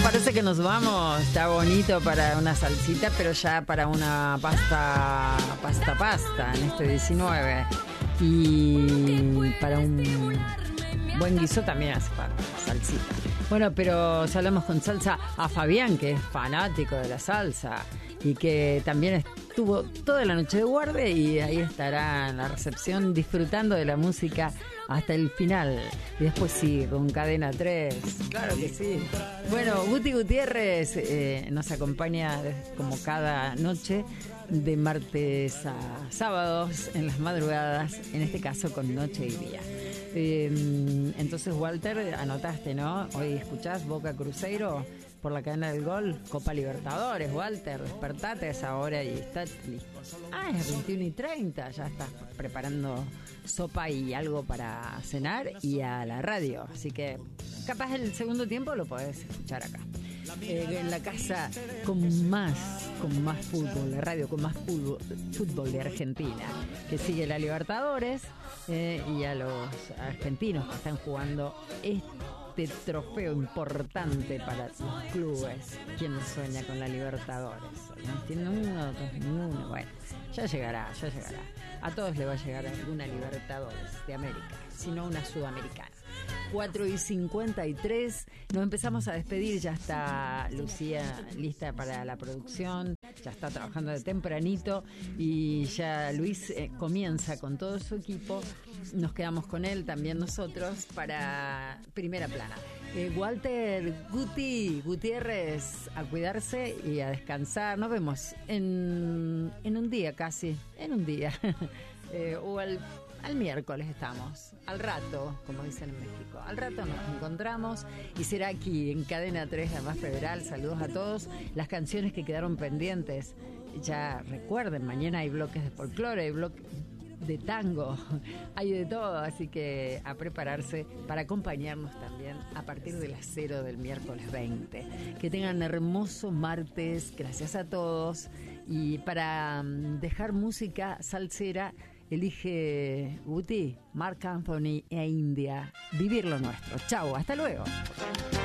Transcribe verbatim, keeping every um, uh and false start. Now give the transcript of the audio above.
parece que nos vamos. Está bonito para una salsita, pero ya para una pasta, pasta, pasta en este diecinueve. Y para un buen guiso también hace falta salsita. Bueno, pero saludamos con salsa a Fabián, que es fanático de la salsa y que también estuvo toda la noche de guardia y ahí estará en la recepción disfrutando de la música hasta el final. Y después sí, con Cadena tres. Claro que sí. Bueno, Guti Gutiérrez eh, nos acompaña como cada noche de martes a sábados en las madrugadas, en este caso con Noche y Día. Eh, entonces, Walter, anotaste, ¿no? Hoy escuchás Boca Cruzeiro por la cadena del Gol, Copa Libertadores. Walter, despertate a esa hora y está listo. Ah, es veintiuno y treinta, ya estás preparando sopa y algo para cenar y a la radio. Así que capaz el segundo tiempo lo podés escuchar acá. Eh, en la casa con más, con más fútbol, la radio con más fútbol, fútbol de Argentina, que sigue la Libertadores eh, y a los argentinos que están jugando este trofeo importante para los clubes. ¿Quién sueña con la Libertadores? ¿Tiene uno, dos, ninguno? Bueno, ya llegará, ya llegará. A todos le va a llegar una Libertadores de América, si no una Sudamericana. cuatro y cincuenta y tres, nos empezamos a despedir, ya está Lucía lista para la producción, ya está trabajando de tempranito y ya Luis eh, comienza con todo su equipo, nos quedamos con él, también nosotros, para Primera Plana. Eh, Walter, Guti, Gutiérrez, a cuidarse y a descansar, nos vemos en, en un día casi, en un día, eh, o al... Al miércoles estamos, al rato, como dicen en México. Al rato nos encontramos y será aquí en Cadena tres, la más federal. Saludos a todos. Las canciones que quedaron pendientes, ya recuerden, mañana hay bloques de folclore, hay bloques de tango, hay de todo, así que a prepararse para acompañarnos también a partir de las cero del miércoles veinte. Que tengan hermoso martes, gracias a todos. Y para dejar música salsera, elige Guti, Marc Anthony e India, Vivir lo Nuestro. Chau, hasta luego.